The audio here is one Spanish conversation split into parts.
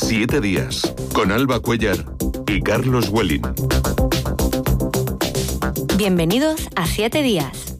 7 días, con Alba Cuéllar y Carlos Welling. Bienvenidos a 7 días.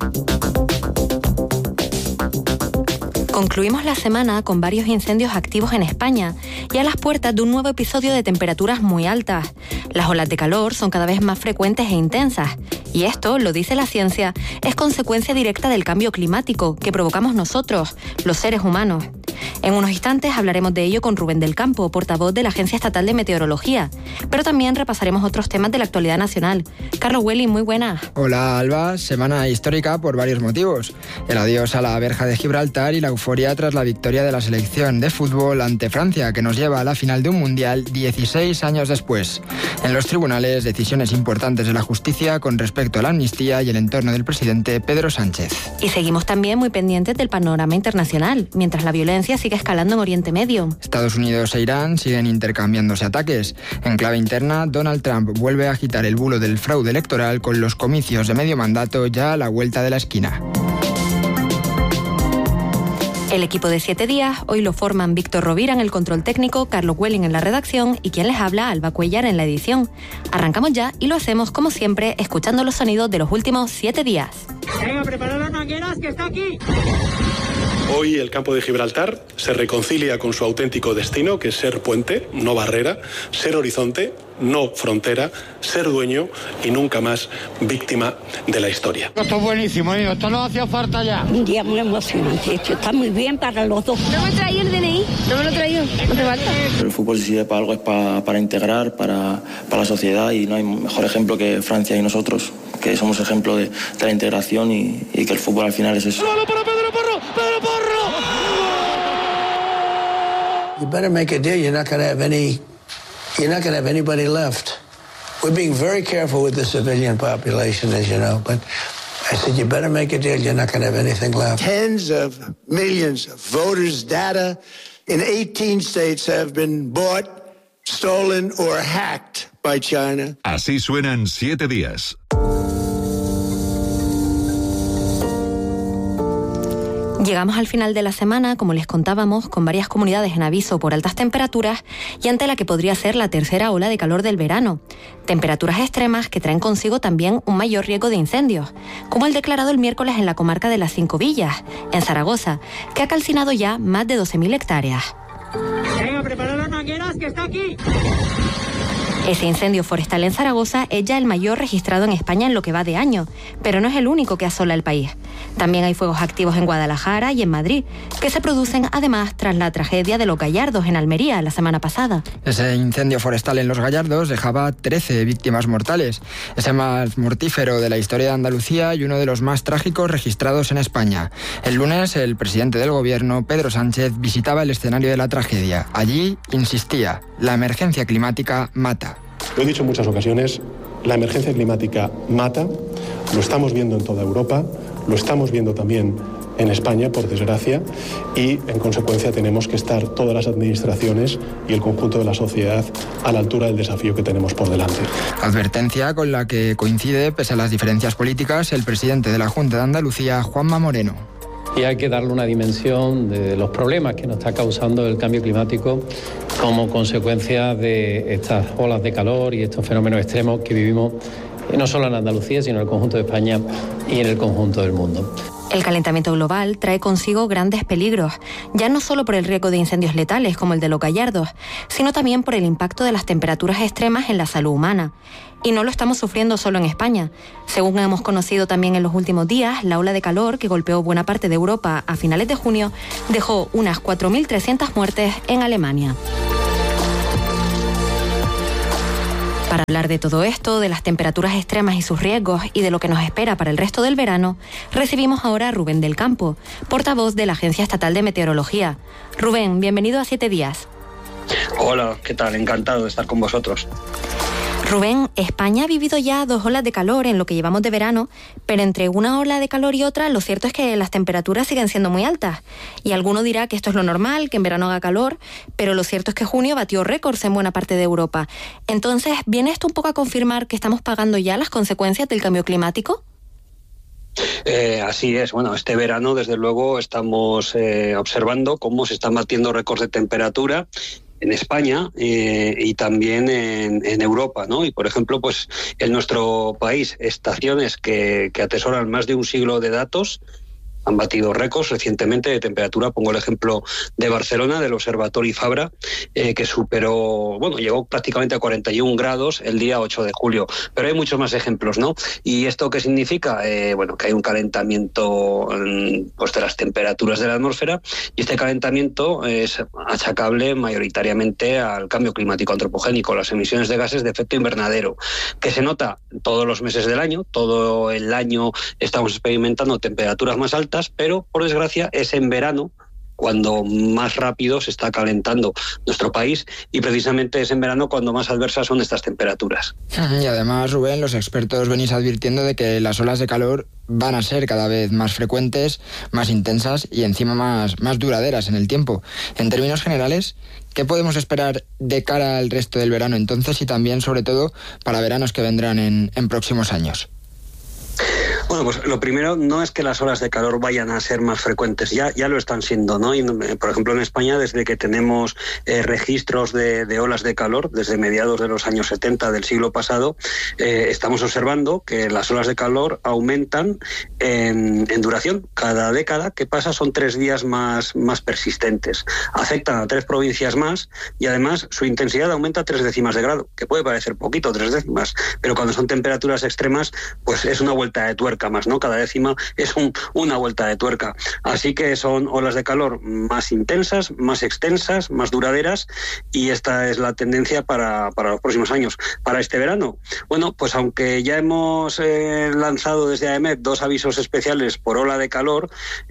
Concluimos la semana con varios incendios activos en España y a las puertas de un nuevo episodio de temperaturas muy altas. Las olas de calor son cada vez más frecuentes e intensas. Y esto, lo dice la ciencia, es consecuencia directa del cambio climático que provocamos nosotros, los seres humanos. En unos instantes hablaremos de ello con Rubén del Campo, portavoz de la Agencia Estatal de Meteorología. Pero también repasaremos otros temas de la actualidad nacional. Carlos Welling, muy buenas. Hola Alba, semana histórica por varios motivos. El adiós a la verja de Gibraltar y la euforia tras la victoria de la selección de fútbol ante Francia, que nos lleva a la final de un mundial 16 años después. En los tribunales, decisiones importantes de la justicia con respecto a la amnistía y el entorno del presidente Pedro Sánchez. Y seguimos también muy pendientes del panorama internacional, mientras la violencia sigue escalando en Oriente Medio. Estados Unidos e Irán siguen intercambiándose ataques. En clave interna, Donald Trump vuelve a agitar el bulo del fraude electoral con los comicios de medio mandato ya a la vuelta de la esquina. El equipo de 7 días hoy lo forman Víctor Rovira en el control técnico, Carlos Welling en la redacción y quien les habla, Alba Cuéllar, en la edición. Arrancamos ya y lo hacemos, como siempre, escuchando los sonidos de los últimos 7 días. Venga, preparad las mangueras, que está aquí. Hoy el campo de Gibraltar se reconcilia con su auténtico destino, que es ser puente, no barrera, ser horizonte, no frontera, ser dueño y nunca más víctima de la historia. Esto es buenísimo, esto no hacía falta ya. Un día muy emocionante, esto está muy bien para los dos. No me traí el DNI, no me lo traído, no te falta. El fútbol si sirve para algo es para integrar, para la sociedad, y no hay mejor ejemplo que Francia y nosotros, que somos ejemplo de la integración y que el fútbol al final es eso. ¡Para Pedro Porro! ¡Pedro Porro! You better make a deal. You're not going to have anybody left. We're being very careful with the civilian population, as you know, but I said, you better make a deal. You're not going to have anything left. Tens of millions of voters' data in 18 states have been bought, stolen, or hacked by China. Así suenan 7 días. Llegamos al final de la semana, como les contábamos, con varias comunidades en aviso por altas temperaturas y ante la que podría ser la tercera ola de calor del verano. Temperaturas extremas que traen consigo también un mayor riesgo de incendios, como el declarado el miércoles en la comarca de las Cinco Villas, en Zaragoza, que ha calcinado ya más de 12.000 hectáreas. Venga, preparad las mangueras, que está aquí. Ese incendio forestal en Zaragoza es ya el mayor registrado en España en lo que va de año, pero no es el único que asola el país. También hay fuegos activos en Guadalajara y en Madrid, que se producen además tras la tragedia de Los Gallardos en Almería la semana pasada. Ese incendio forestal en Los Gallardos dejaba 13 víctimas mortales. Es el más mortífero de la historia de Andalucía y uno de los más trágicos registrados en España. El lunes, el presidente del gobierno, Pedro Sánchez, visitaba el escenario de la tragedia. Allí insistía: la emergencia climática mata. Lo he dicho en muchas ocasiones, la emergencia climática mata, lo estamos viendo en toda Europa, lo estamos viendo también en España, por desgracia, y en consecuencia tenemos que estar todas las administraciones y el conjunto de la sociedad a la altura del desafío que tenemos por delante. Advertencia con la que coincide, pese a las diferencias políticas, el presidente de la Junta de Andalucía, Juanma Moreno. Y hay que darle una dimensión de los problemas que nos está causando el cambio climático como consecuencia de estas olas de calor y estos fenómenos extremos que vivimos no solo en Andalucía, sino en el conjunto de España y en el conjunto del mundo. El calentamiento global trae consigo grandes peligros, ya no solo por el riesgo de incendios letales como el de Los Gallardos, sino también por el impacto de las temperaturas extremas en la salud humana. Y no lo estamos sufriendo solo en España. Según hemos conocido también en los últimos días, la ola de calor que golpeó buena parte de Europa a finales de junio dejó unas 4.300 muertes en Alemania. Para hablar de todo esto, de las temperaturas extremas y sus riesgos y de lo que nos espera para el resto del verano, recibimos ahora a Rubén del Campo, portavoz de la Agencia Estatal de Meteorología. Rubén, bienvenido a 7 días. Hola, ¿qué tal? Encantado de estar con vosotros. Rubén, España ha vivido ya 2 olas de calor en lo que llevamos de verano, pero entre una ola de calor y otra, lo cierto es que las temperaturas siguen siendo muy altas. Y alguno dirá que esto es lo normal, que en verano haga calor, pero lo cierto es que junio batió récords en buena parte de Europa. Entonces, ¿viene esto un poco a confirmar que estamos pagando ya las consecuencias del cambio climático? Así es. Bueno, este verano, desde luego, estamos observando cómo se están batiendo récords de temperatura en España y también en Europa, ¿no? Y por ejemplo, pues en nuestro país, estaciones que atesoran más de un siglo de datos han batido récords recientemente de temperatura. Pongo el ejemplo de Barcelona, del Observatori Fabra, que superó, llegó prácticamente a 41 grados el día 8 de julio. Pero hay muchos más ejemplos, ¿no? ¿Y esto qué significa? Que hay un calentamiento pues, de las temperaturas de la atmósfera, y este calentamiento es achacable mayoritariamente al cambio climático antropogénico, las emisiones de gases de efecto invernadero, que se nota todos los meses del año. Todo el año estamos experimentando temperaturas más altas, pero por desgracia es en verano cuando más rápido se está calentando nuestro país, y precisamente es en verano cuando más adversas son estas temperaturas. Y además, Rubén, los expertos venís advirtiendo de que las olas de calor van a ser cada vez más frecuentes, más intensas y encima más duraderas en el tiempo. En términos generales, ¿qué podemos esperar de cara al resto del verano entonces, y también, sobre todo, para veranos que vendrán en próximos años? Bueno, pues lo primero no es que las olas de calor vayan a ser más frecuentes, ya lo están siendo, ¿no? Y, por ejemplo, en España, desde que tenemos registros de olas de calor, desde mediados de los años 70 del siglo pasado, estamos observando que las olas de calor aumentan en duración. Cada década que pasa son 3 días más persistentes. Afectan a 3 provincias más, y además su intensidad aumenta 3 décimas de grado, que puede parecer poquito, 3 décimas, pero cuando son temperaturas extremas, pues es una vuelta de tuerca más, ¿no? Cada décima es una vuelta de tuerca. Así que son olas de calor más intensas, más extensas, más duraderas, y esta es la tendencia para los próximos años. Para este verano, bueno, pues aunque ya hemos lanzado desde AEMET 2 avisos especiales por ola de calor,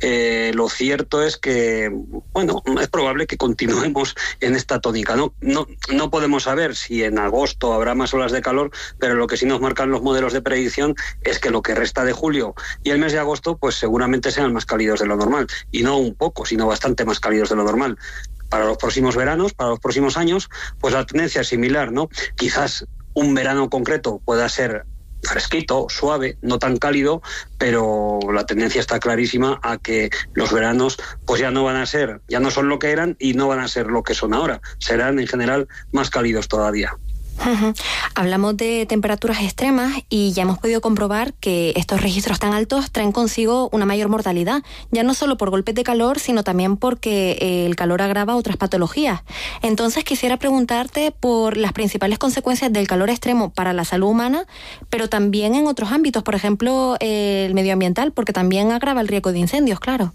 lo cierto es que, es probable que continuemos en esta tónica. No podemos saber si en agosto habrá más olas de calor, pero lo que sí nos marcan los modelos de predicción es que lo que resta de julio y el mes de agosto, pues seguramente sean más cálidos de lo normal, y no un poco, sino bastante más cálidos de lo normal. Para los próximos veranos, para los próximos años, pues la tendencia es similar, ¿no? Quizás un verano concreto pueda ser fresquito, suave, no tan cálido, pero la tendencia está clarísima a que los veranos pues ya no son lo que eran y no van a ser lo que son ahora. Serán en general más cálidos todavía. Hablamos de temperaturas extremas y ya hemos podido comprobar que estos registros tan altos traen consigo una mayor mortalidad, ya no solo por golpes de calor, sino también porque el calor agrava otras patologías. Entonces quisiera preguntarte por las principales consecuencias del calor extremo para la salud humana, pero también en otros ámbitos, por ejemplo el medioambiental, porque también agrava el riesgo de incendios, claro.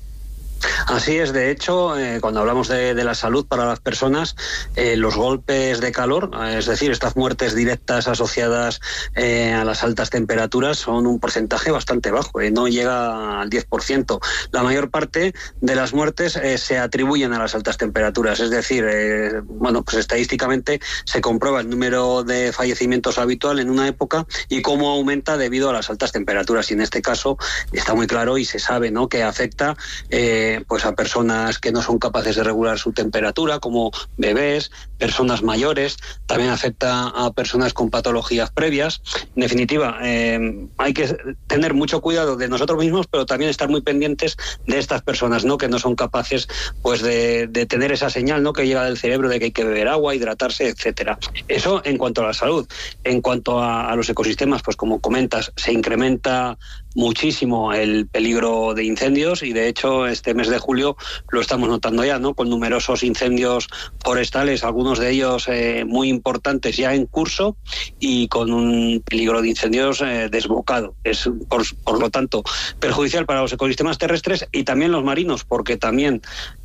Así es, de hecho, cuando hablamos de la salud para las personas, los golpes de calor, es decir, estas muertes directas asociadas a las altas temperaturas, son un porcentaje bastante bajo, no llega al 10%. La mayor parte de las muertes se atribuyen a las altas temperaturas, es decir, pues estadísticamente se comprueba el número de fallecimientos habitual en una época y cómo aumenta debido a las altas temperaturas, y en este caso está muy claro y se sabe, ¿no?, que afecta pues a personas que no son capaces de regular su temperatura, como bebés, personas mayores, también afecta a personas con patologías previas. En definitiva, hay que tener mucho cuidado de nosotros mismos, pero también estar muy pendientes de estas personas, ¿no?, que no son capaces pues de tener esa señal, ¿no?, que llega del cerebro de que hay que beber agua, hidratarse, etcétera. Eso en cuanto a la salud. En cuanto a los ecosistemas, pues como comentas, se incrementa muchísimo el peligro de incendios, y de hecho este mes de julio lo estamos notando ya, ¿no?, con numerosos incendios forestales, algunos de ellos muy importantes ya en curso y con un peligro de incendios desbocado. Es por lo tanto perjudicial para los ecosistemas terrestres y también los marinos, porque también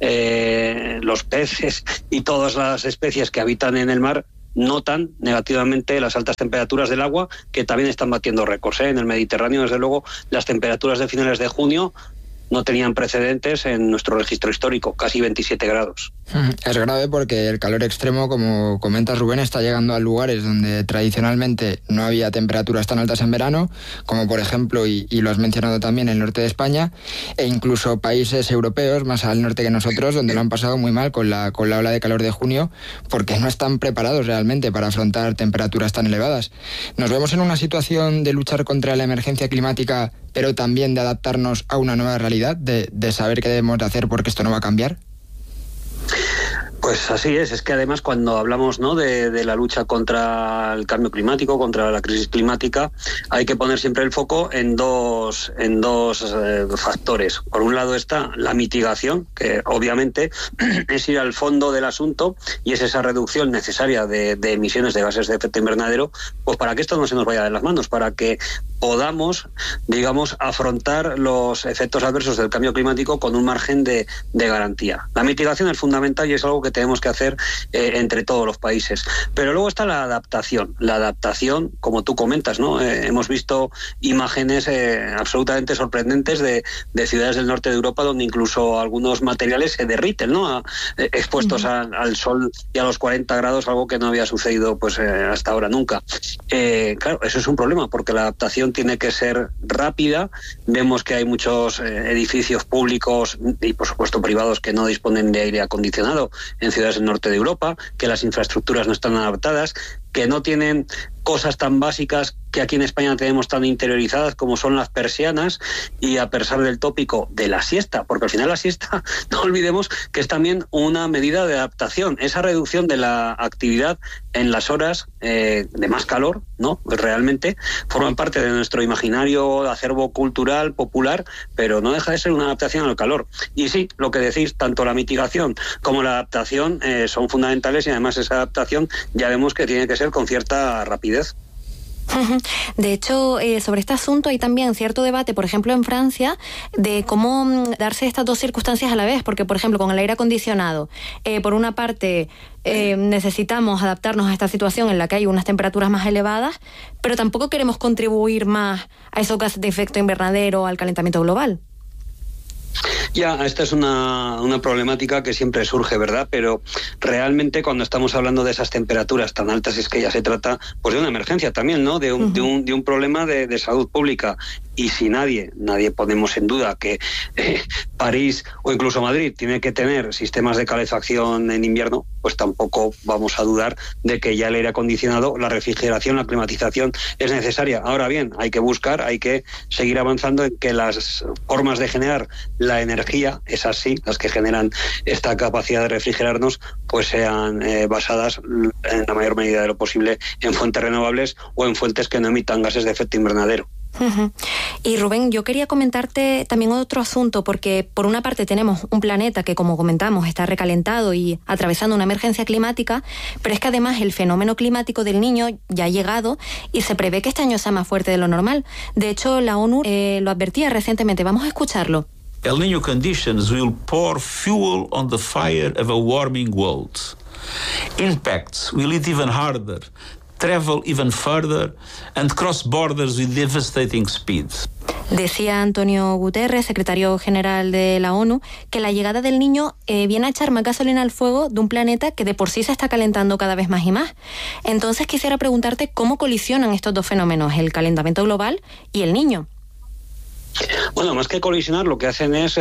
los peces y todas las especies que habitan en el mar notan negativamente las altas temperaturas del agua, que también están batiendo récords. En el Mediterráneo, desde luego, las temperaturas de finales de junio no tenían precedentes en nuestro registro histórico, casi 27 grados. Es grave porque el calor extremo, como comentas, Rubén, está llegando a lugares donde tradicionalmente no había temperaturas tan altas en verano, como por ejemplo, y lo has mencionado también, el norte de España, e incluso países europeos más al norte que nosotros, donde lo han pasado muy mal con la ola de calor de junio, porque no están preparados realmente para afrontar temperaturas tan elevadas. Nos vemos en una situación de luchar contra la emergencia climática, pero también de adaptarnos a una nueva realidad, de saber qué debemos de hacer porque esto no va a cambiar. Pues así es que además cuando hablamos, ¿no?, de la lucha contra el cambio climático, contra la crisis climática, hay que poner siempre el foco en dos factores. Por un lado está la mitigación, que obviamente es ir al fondo del asunto y es esa reducción necesaria de emisiones de gases de efecto invernadero, pues para que esto no se nos vaya de las manos, para que podamos, digamos, afrontar los efectos adversos del cambio climático con un margen de garantía. La mitigación es fundamental y es algo que tenemos que hacer entre todos los países. Pero luego está la adaptación. La adaptación, como tú comentas, ¿no? Hemos visto imágenes absolutamente sorprendentes de ciudades del norte de Europa donde incluso algunos materiales se derriten, ¿no? Expuestos al sol y a los 40 grados, algo que no había sucedido pues hasta ahora nunca. Claro, eso es un problema porque la adaptación tiene que ser rápida. Vemos que hay muchos edificios públicos y por supuesto privados que no disponen de aire acondicionado en ciudades del norte de Europa, que las infraestructuras no están adaptadas, que no tienen cosas tan básicas que aquí en España tenemos tan interiorizadas como son las persianas, y a pesar del tópico de la siesta, porque al final la siesta, no olvidemos que es también una medida de adaptación, esa reducción de la actividad en las horas de más calor, ¿no? Realmente forman parte de nuestro imaginario, acervo cultural, popular, pero no deja de ser una adaptación al calor. Y sí, lo que decís, tanto la mitigación como la adaptación son fundamentales, y además esa adaptación ya vemos que tiene que ser con cierta rapidez. De hecho, sobre este asunto hay también cierto debate, por ejemplo, en Francia, de cómo darse estas dos circunstancias a la vez, porque, por ejemplo, con el aire acondicionado, por una parte, necesitamos adaptarnos a esta situación en la que hay unas temperaturas más elevadas, pero tampoco queremos contribuir más a esos gases de efecto invernadero, al calentamiento global. Ya, esta es una problemática que siempre surge, ¿verdad? Pero realmente cuando estamos hablando de esas temperaturas tan altas es que ya se trata pues de una emergencia también, ¿no? De un problema de salud pública. Y si nadie ponemos en duda que París o incluso Madrid tiene que tener sistemas de calefacción en invierno, pues tampoco vamos a dudar de que ya el aire acondicionado, la refrigeración, la climatización es necesaria. Ahora bien, hay que seguir avanzando en que las formas de generar la energía, esas sí, las que generan esta capacidad de refrigerarnos, pues sean basadas en la mayor medida de lo posible en fuentes renovables o en fuentes que no emitan gases de efecto invernadero. Y Rubén, yo quería comentarte también otro asunto, porque por una parte tenemos un planeta que, como comentamos, está recalentado y atravesando una emergencia climática, pero es que además el fenómeno climático del Niño ya ha llegado y se prevé que este año sea más fuerte de lo normal. De hecho, la ONU lo advertía recientemente. Vamos a escucharlo. El Niño conditions will pour fuel on the fire of a warming world. Impacts will hit even harder, travel even further and cross borders with devastating speed. Decía Antonio Guterres, secretario general de la ONU, que la llegada del Niño viene a echar más gasolina al fuego de un planeta que de por sí se está calentando cada vez más y más. Entonces quisiera preguntarte cómo colisionan estos dos fenómenos, el calentamiento global y el Niño. Bueno, más que colisionar, lo que hacen es,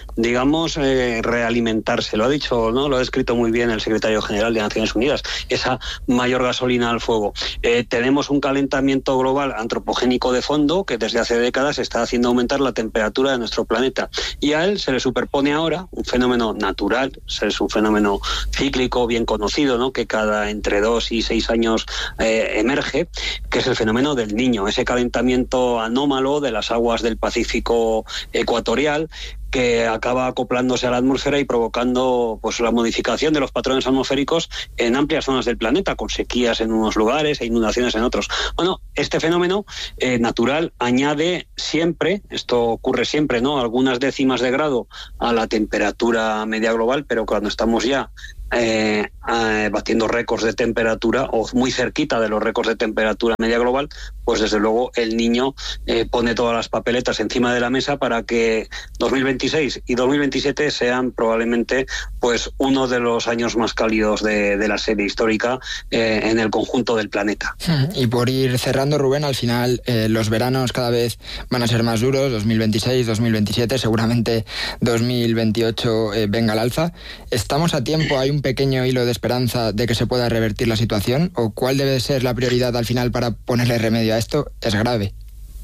realimentarse. Lo ha dicho, ¿no? Lo ha descrito muy bien el secretario general de Naciones Unidas. Esa mayor gasolina al fuego. Tenemos un calentamiento global antropogénico de fondo que desde hace décadas está haciendo aumentar la temperatura de nuestro planeta. Y a él se le superpone ahora un fenómeno natural, es un fenómeno cíclico bien conocido, ¿no? Que cada entre 2 y 6 años emerge, que es el fenómeno del Niño, ese calentamiento anómalo de las aguas del Pacífico ecuatorial, que acaba acoplándose a la atmósfera y provocando pues la modificación de los patrones atmosféricos en amplias zonas del planeta, con sequías en unos lugares e inundaciones en otros. Bueno, este fenómeno natural añade siempre, esto ocurre siempre, ¿no?, algunas décimas de grado a la temperatura media global, pero cuando estamos ya batiendo récords de temperatura o muy cerquita de los récords de temperatura media global, pues desde luego el Niño pone todas las papeletas encima de la mesa para que 2026 y 2027 sean probablemente pues uno de los años más cálidos de la serie histórica en el conjunto del planeta. Y por ir cerrando, Rubén, al final los veranos cada vez van a ser más duros, 2026, 2027, seguramente 2028 venga al alza. ¿Estamos a tiempo? ¿Hay un pequeño hilo de esperanza de que se pueda revertir la situación? ¿O cuál debe ser la prioridad al final para ponerle remedio a esto? Es grave.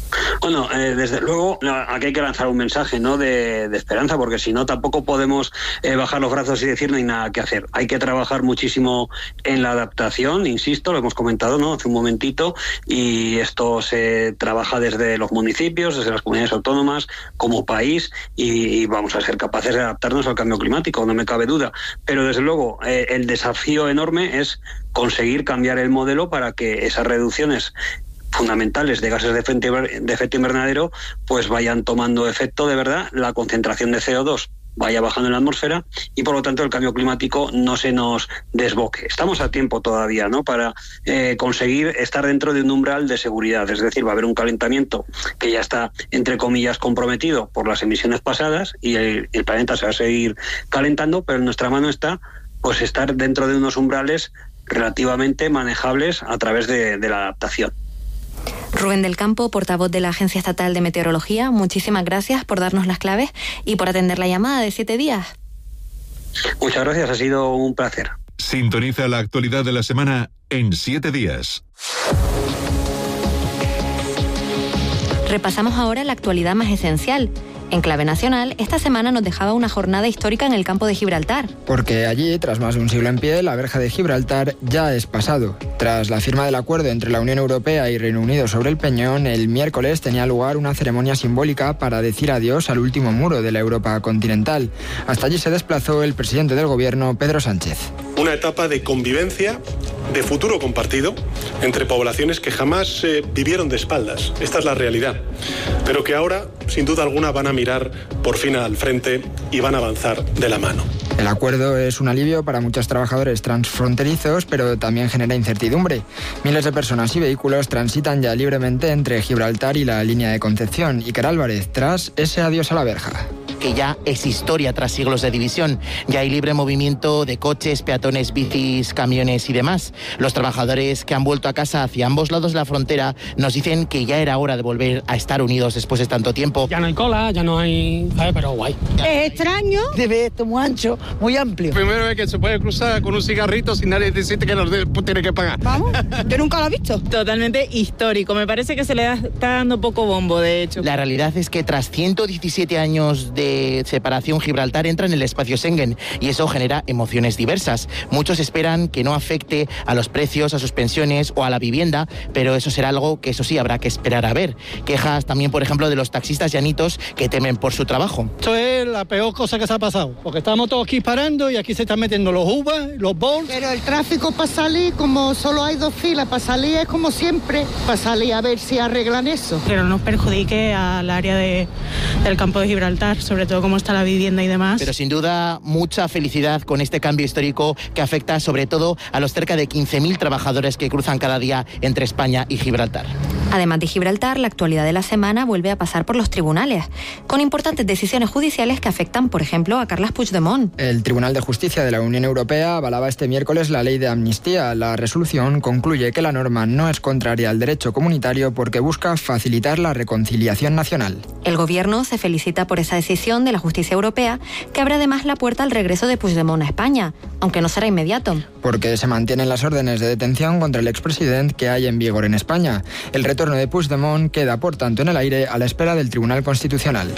Bueno, desde luego aquí hay que lanzar un mensaje, ¿no?, de esperanza, porque si no tampoco podemos bajar los brazos y decir no hay nada que hacer. Hay que trabajar muchísimo en la adaptación, insisto, lo hemos comentado, ¿no?, hace un momentito, y esto se trabaja desde los municipios, desde las comunidades autónomas, como país, y vamos a ser capaces de adaptarnos al cambio climático, no me cabe duda. Pero desde luego el desafío enorme es conseguir cambiar el modelo para que esas reducciones fundamentales de gases de efecto invernadero pues vayan tomando efecto de verdad, la concentración de CO2 vaya bajando en la atmósfera y por lo tanto el cambio climático no se nos desboque. Estamos a tiempo todavía, ¿no?, para conseguir estar dentro de un umbral de seguridad, es decir, va a haber un calentamiento que ya está entre comillas comprometido por las emisiones pasadas y el planeta se va a seguir calentando, pero en nuestra mano está pues estar dentro de unos umbrales relativamente manejables a través de la adaptación. Rubén del Campo, portavoz de la Agencia Estatal de Meteorología, muchísimas gracias por darnos las claves y por atender la llamada de 7 días. Muchas gracias, ha sido un placer. Sintoniza la actualidad de la semana en 7 días. Repasamos ahora la actualidad más esencial. En clave nacional, esta semana nos dejaba una jornada histórica en el campo de Gibraltar. Porque allí, tras más de un siglo en pie, la verja de Gibraltar ya es pasado. Tras la firma del acuerdo entre la Unión Europea y Reino Unido sobre el Peñón, el miércoles tenía lugar una ceremonia simbólica para decir adiós al último muro de la Europa continental. Hasta allí se desplazó el presidente del gobierno, Pedro Sánchez. Una etapa de convivencia, de futuro compartido, entre poblaciones que jamás vivieron de espaldas. Esta es la realidad. Pero que ahora, sin duda alguna, van a mirar por fin al frente y van a avanzar de la mano. El acuerdo es un alivio para muchos trabajadores transfronterizos, pero también genera incertidumbre. Miles de personas y vehículos transitan ya libremente entre Gibraltar y la línea de Concepción. Iker Álvarez, tras ese adiós a la verja. Que ya es historia tras siglos de división. Ya hay libre movimiento de coches, peatones, bicis, camiones y demás. Los trabajadores que han vuelto a casa hacia ambos lados de la frontera nos dicen que ya era hora de volver a estar unidos después de tanto tiempo. Ya no hay cola, ya no hay... pero guay. Es extraño. Se ve esto muy ancho, muy amplio. Primera vez que se puede cruzar con un cigarrito sin nadie decirte que nos tiene que pagar. Vamos, yo nunca lo he visto. Totalmente histórico. Me parece que se le está dando poco bombo, de hecho. La realidad es que tras 117 años de separación, Gibraltar entra en el espacio Schengen y eso genera emociones diversas. Muchos esperan que no afecte a los precios, a sus pensiones o a la vivienda, pero eso será algo que eso sí habrá que esperar a ver. Quejas también, por ejemplo, de los taxistas llanitos que temen por su trabajo. Esto es la peor cosa que se ha pasado, porque estamos todos aquí parando y aquí se están metiendo los Ubers, los Bolts. Pero el tráfico para salir, como solo hay 2 filas, para salir es como siempre, para salir a ver si arreglan eso. Que no nos perjudique al área del campo de Gibraltar, sobre todo cómo está la vivienda y demás. Pero sin duda mucha felicidad con este cambio histórico que afecta sobre todo a los cerca de 15.000 trabajadores que cruzan cada día entre España y Gibraltar. Además de Gibraltar, la actualidad de la semana vuelve a pasar por los tribunales, con importantes decisiones judiciales que afectan, por ejemplo, a Carles Puigdemont. El Tribunal de Justicia de la Unión Europea avalaba este miércoles la ley de amnistía. La resolución concluye que la norma no es contraria al derecho comunitario porque busca facilitar la reconciliación nacional. El gobierno se felicita por esa decisión de la Justicia Europea, que abre además la puerta al regreso de Puigdemont a España, aunque no será inmediato. Porque se mantienen las órdenes de detención contra el expresidente que hay en vigor en España. El retorno de Puigdemont queda, por tanto, en el aire a la espera del Tribunal Constitucional.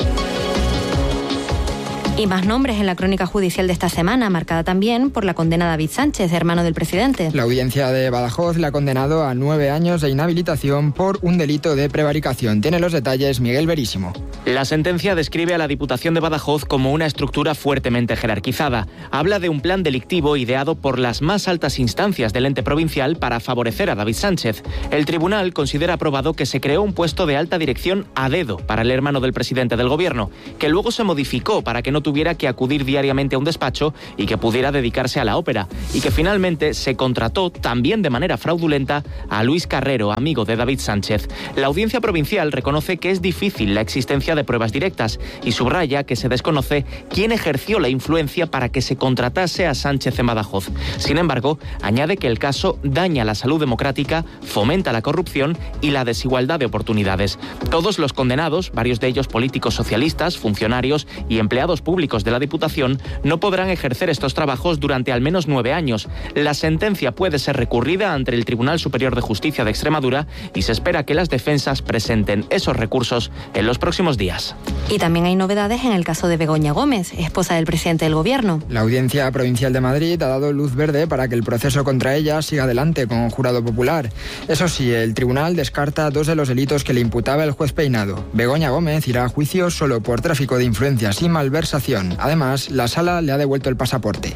Y más nombres en la crónica judicial de esta semana, marcada también por la condena a David Sánchez, hermano del presidente. La audiencia de Badajoz le ha condenado a 9 años de inhabilitación por un delito de prevaricación. Tiene los detalles Miguel Verísimo. La sentencia describe a la Diputación de Badajoz como una estructura fuertemente jerarquizada. Habla de un plan delictivo ideado por las más altas instancias del ente provincial para favorecer a David Sánchez. El tribunal considera aprobado que se creó un puesto de alta dirección a dedo para el hermano del presidente del gobierno, que luego se modificó para que no tuviera que acudir diariamente a un despacho y que pudiera dedicarse a la ópera, y que finalmente se contrató también de manera fraudulenta a Luis Carrero, amigo de David Sánchez. La audiencia provincial reconoce que es difícil la existencia de pruebas directas y subraya que se desconoce quién ejerció la influencia para que se contratase a Sánchez en Badajoz. Sin embargo, añade que el caso daña la salud democrática, fomenta la corrupción y la desigualdad de oportunidades. Todos los condenados, varios de ellos políticos socialistas, funcionarios y empleados públicos, públicos de la Diputación no podrán ejercer estos trabajos durante al menos 9 años. La sentencia puede ser recurrida ante el Tribunal Superior de Justicia de Extremadura y se espera que las defensas presenten esos recursos en los próximos días. Y también hay novedades en el caso de Begoña Gómez, esposa del presidente del Gobierno. La Audiencia Provincial de Madrid ha dado luz verde para que el proceso contra ella siga adelante con un jurado popular. Eso sí, el tribunal descarta 2 de los delitos que le imputaba el juez Peinado. Begoña Gómez irá a juicio solo por tráfico de influencias y malversación. Además, la sala le ha devuelto el pasaporte.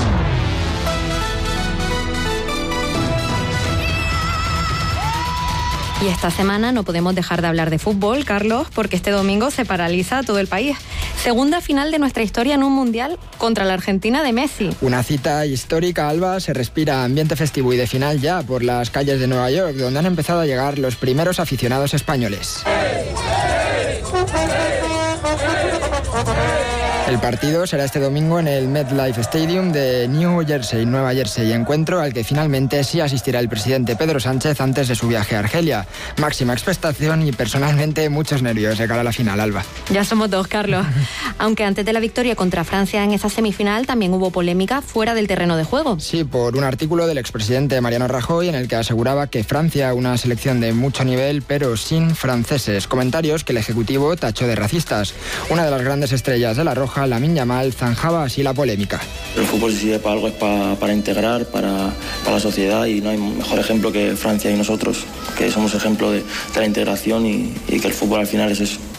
Y esta semana no podemos dejar de hablar de fútbol, Carlos, porque este domingo se paraliza todo el país. Segunda final de nuestra historia en un mundial contra la Argentina de Messi. Una cita histórica, Alba. Se respira ambiente festivo y de final ya por las calles de Nueva York, donde han empezado a llegar los primeros aficionados españoles. El partido será este domingo en el MetLife Stadium de New Jersey, Nueva Jersey, encuentro al que finalmente sí asistirá el presidente Pedro Sánchez antes de su viaje a Argelia. Máxima expectación y personalmente muchos nervios de cara a la final, Alba. Ya somos 2, Carlos. Aunque antes de la victoria contra Francia en esa semifinal también hubo polémica fuera del terreno de juego. Sí, por un artículo del expresidente Mariano Rajoy en el que aseguraba que Francia, una selección de mucho nivel, pero sin franceses. Comentarios que el Ejecutivo tachó de racistas. Una de las grandes estrellas de la Roja, Lamine Yamal, zanjaba así la polémica. El fútbol, si sirve para algo, es para integrar, para la sociedad, y no hay mejor ejemplo que Francia y nosotros, que somos ejemplo de la integración y que el fútbol al final es eso.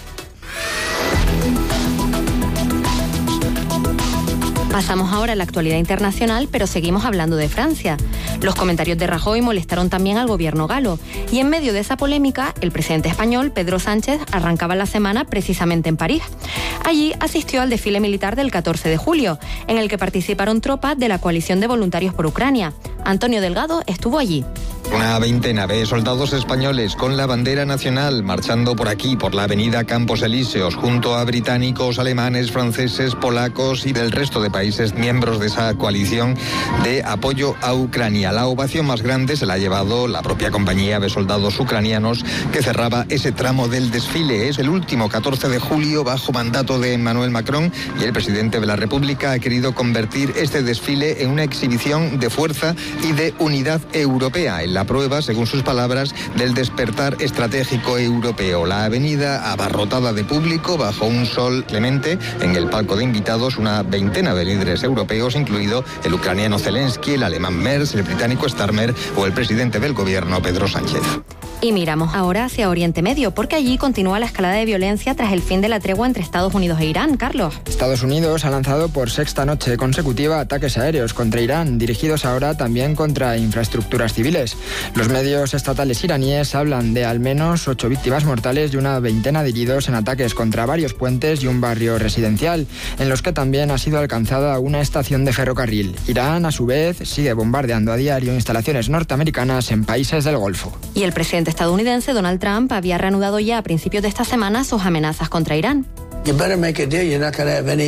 Pasamos ahora a la actualidad internacional, pero seguimos hablando de Francia. Los comentarios de Rajoy molestaron también al gobierno galo. Y en medio de esa polémica, el presidente español, Pedro Sánchez, arrancaba la semana precisamente en París. Allí asistió al desfile militar del 14 de julio, en el que participaron tropas de la coalición de voluntarios por Ucrania. Antonio Delgado estuvo allí. Una veintena de soldados españoles con la bandera nacional marchando por aquí, por la avenida Campos Elíseos, junto a británicos, alemanes, franceses, polacos y del resto de países miembros de esa coalición de apoyo a Ucrania. La ovación más grande se la ha llevado la propia compañía de soldados ucranianos que cerraba ese tramo del desfile. Es el último 14 de julio bajo mandato de Emmanuel Macron y el presidente de la República ha querido convertir este desfile en una exhibición de fuerza y de unidad europea, en la prueba, según sus palabras, del despertar estratégico europeo. La avenida abarrotada de público bajo un sol clemente. En el palco de invitados, una veintena de líderes europeos, incluido el ucraniano Zelensky, el alemán Merz, el británico Starmer o el presidente del gobierno, Pedro Sánchez. Y miramos ahora hacia Oriente Medio, porque allí continúa la escalada de violencia tras el fin de la tregua entre Estados Unidos e Irán. Carlos. Estados Unidos ha lanzado por sexta noche consecutiva ataques aéreos contra Irán, dirigidos ahora también contra infraestructuras civiles. Los medios estatales iraníes hablan de al menos 8 víctimas mortales y una veintena de heridos en ataques contra varios puentes y un barrio residencial, en los que también ha sido alcanzada una estación de ferrocarril. Irán, a su vez, sigue bombardeando a diario instalaciones norteamericanas en países del Golfo. Y el presidente estadounidense Donald Trump había reanudado ya a principios de esta semana sus amenazas contra Irán. You better make a deal. You're not going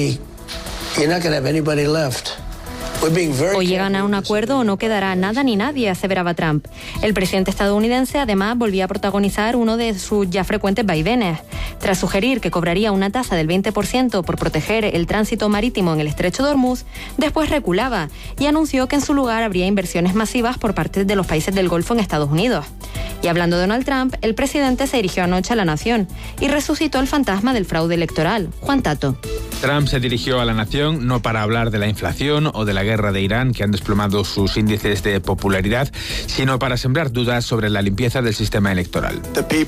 to have anybody left. O llegan a un acuerdo o no quedará nada ni nadie, aseveraba Trump. El presidente estadounidense además volvía a protagonizar uno de sus ya frecuentes vaivenes. Tras sugerir que cobraría una tasa del 20% por proteger el tránsito marítimo en el estrecho de Hormuz, después reculaba y anunció que en su lugar habría inversiones masivas por parte de los países del Golfo en Estados Unidos. Y hablando de Donald Trump, el presidente se dirigió anoche a la nación y resucitó el fantasma del fraude electoral. Juan Tato. Trump se dirigió a la nación no para hablar de la inflación o de la guerra de Irán, que han desplomado sus índices de popularidad, sino para sembrar dudas sobre la limpieza del sistema electoral.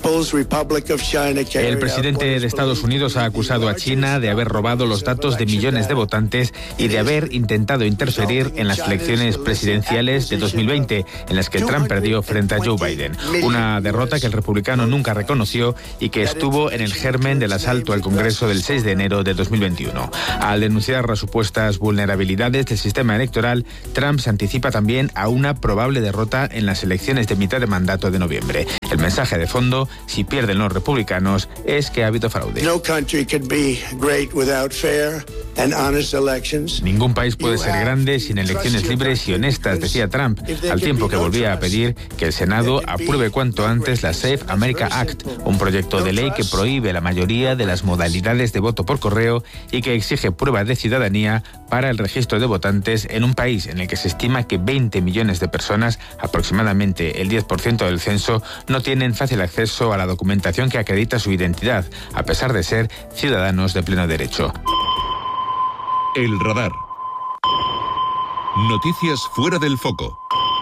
El presidente de Estados Unidos ha acusado a China de haber robado los datos de millones de votantes y de haber intentado interferir en las elecciones presidenciales de 2020, en las que Trump perdió frente a Joe Biden. Una derrota que el republicano nunca reconoció y que estuvo en el germen del asalto al Congreso del 6 de enero de 2021. Al denunciar las supuestas vulnerabilidades del sistema electoral, Trump se anticipa también a una probable derrota en las elecciones de mitad de mandato de noviembre. El mensaje de fondo, si pierden los republicanos, es que ha habido fraude. No country can be great without fair Ningún país puede ser grande sin elecciones libres y honestas, decía Trump, al tiempo que volvía a pedir que el Senado apruebe cuanto antes la Safe America Act, un proyecto de ley que prohíbe la mayoría de las modalidades de voto por correo y que exige prueba de ciudadanía para el registro de votantes en un país en el que se estima que 20 millones de personas, aproximadamente el 10% del censo, no tienen fácil acceso a la documentación que acredita su identidad, a pesar de ser ciudadanos de pleno derecho. El radar. Noticias fuera del foco.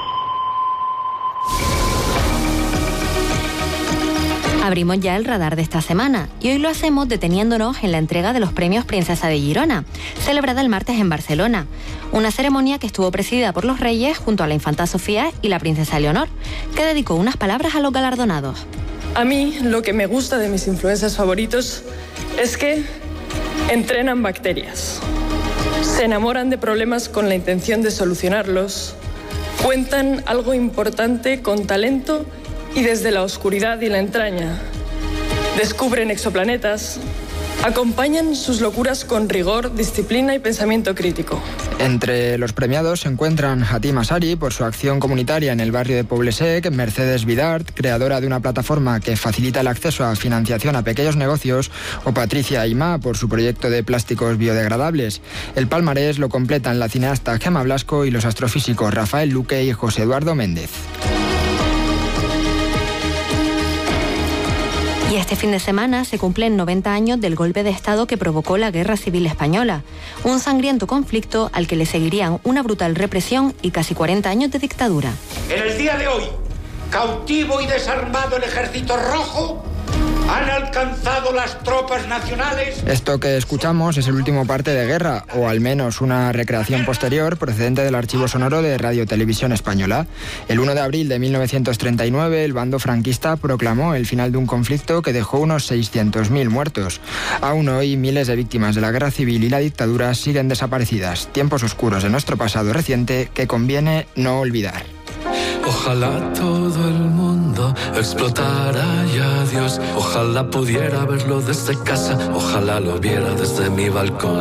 Abrimos ya el radar de esta semana y hoy lo hacemos deteniéndonos en la entrega de los premios Princesa de Girona, celebrada el martes en Barcelona. Una ceremonia que estuvo presidida por los reyes junto a la infanta Sofía y la princesa Leonor, que dedicó unas palabras a los galardonados. A mí lo que me gusta de mis influencers favoritos es que entrenan bacterias. Se enamoran de problemas con la intención de solucionarlos, cuentan algo importante con talento y desde la oscuridad y la entraña. Descubren exoplanetas, acompañan sus locuras con rigor, disciplina y pensamiento crítico. Entre los premiados se encuentran Hatim Asari por su acción comunitaria en el barrio de Poble-sec, Mercedes Vidart, creadora de una plataforma que facilita el acceso a financiación a pequeños negocios, o Patricia Aimá por su proyecto de plásticos biodegradables. El palmarés lo completan la cineasta Gemma Blasco y los astrofísicos Rafael Luque y José Eduardo Méndez. Y este fin de semana se cumplen 90 años del golpe de Estado que provocó la Guerra Civil Española, un sangriento conflicto al que le seguirían una brutal represión y casi 40 años de dictadura. En el día de hoy, cautivo y desarmado el Ejército Rojo, han alcanzado las tropas nacionales. Esto que escuchamos es el último parte de Guerra, o al menos una recreación posterior procedente del archivo sonoro de Radio Televisión Española. El 1 de abril de 1939, el bando franquista proclamó el final de un conflicto que dejó unos 600.000 muertos. Aún hoy, miles de víctimas de la guerra civil y la dictadura siguen desaparecidas. Tiempos oscuros de nuestro pasado reciente que conviene no olvidar. Ojalá todo el mundo explotara ya Dios. Ojalá pudiera verlo desde casa. Ojalá lo viera desde mi balcón.